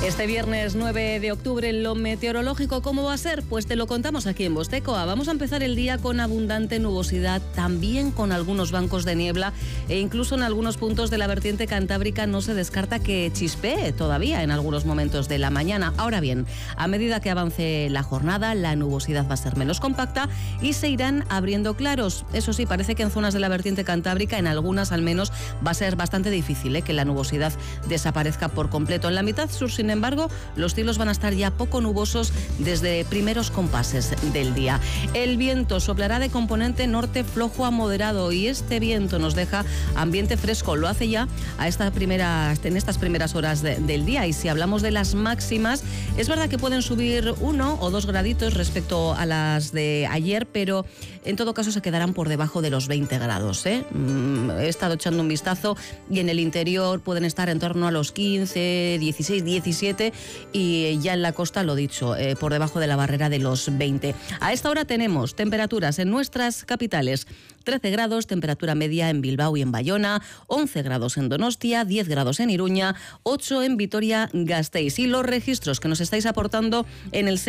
Este viernes 9 de octubre en lo meteorológico, ¿cómo va a ser? Pues te lo contamos aquí en Vostecoa. Vamos a empezar el día con abundante nubosidad, también con algunos bancos de niebla e incluso en algunos puntos de la vertiente cantábrica no se descarta que chispee todavía en algunos momentos de la mañana. Ahora bien, a medida que avance la jornada, la nubosidad va a ser menos compacta y se irán abriendo claros. Eso sí, parece que en zonas de la vertiente cantábrica, en algunas al menos, va a ser bastante difícil que la nubosidad desaparezca por completo. En la mitad sur, sin embargo, los cielos van a estar ya poco nubosos desde primeros compases del día. El viento soplará de componente norte flojo a moderado y este viento nos deja ambiente fresco. Lo hace ya en estas primeras horas del día. Y si hablamos de las máximas, es verdad que pueden subir 1 o 2 graditos respecto a las de ayer, pero en todo caso se quedarán por debajo de los 20 grados. He estado echando un vistazo y en el interior pueden estar en torno a los 15, 16, 17 y ya en la costa, lo dicho, por debajo de la barrera de los 20. A esta hora tenemos temperaturas en nuestras capitales: 13 grados, temperatura media en Bilbao y en Bayona, 11 grados en Donostia, 10 grados en Iruña, 8 en Vitoria-Gasteiz. Y los registros que nos estáis aportando en el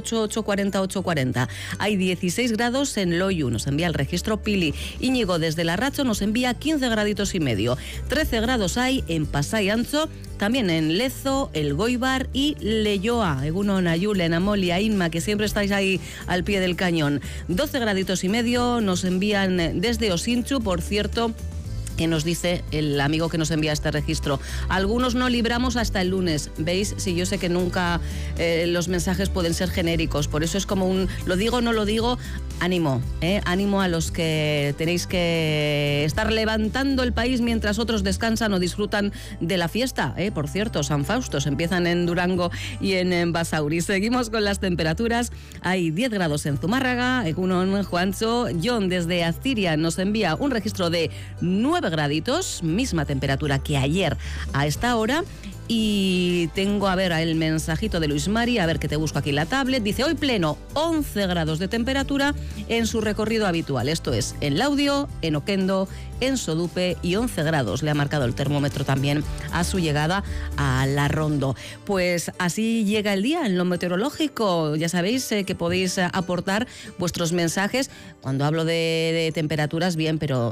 688-840-840. Hay 16 grados en Loiu, nos envía el registro Pili. Íñigo desde Larracho nos envía 15 graditos y medio. 13 grados hay en Pasai Antxo, también en Lezo, El Goibar y Leioa. Egunon, Ayulen, Amolia, Inma, que siempre estáis ahí al pie del cañón. 12 graditos y medio nos envían desde Osintxu, por cierto, que nos dice el amigo que nos envía este registro: algunos no libramos hasta el lunes. ¿Veis? Si yo sé que nunca los mensajes pueden ser genéricos, por eso es como un lo digo, no lo digo. Ánimo, ánimo a los que tenéis que estar levantando el país mientras otros descansan o disfrutan de la fiesta. Por cierto, San Faustos empiezan en Durango y en Basauri. Seguimos con las temperaturas. Hay 10 grados en Zumárraga. Egunon, Juancho. John desde Astiria nos envía un registro de 9 graditos, misma temperatura que ayer a esta hora. Y tengo, a ver, el mensajito de Luis Mari, a ver que te busco aquí en la tablet. Dice: hoy pleno, 11 grados de temperatura en su recorrido habitual. Esto es en Laudio, en Oquendo, en Sodupe, y 11 grados le ha marcado el termómetro también a su llegada a La Rondo. Pues así llega el día en lo meteorológico. Ya sabéis que podéis aportar vuestros mensajes. Cuando hablo de temperaturas, bien, pero